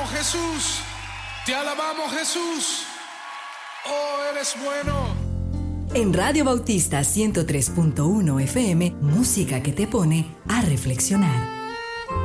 alabamos Jesús, te alabamos Jesús, oh eres bueno. En Radio Bautista 103.1 FM, música que te pone a reflexionar.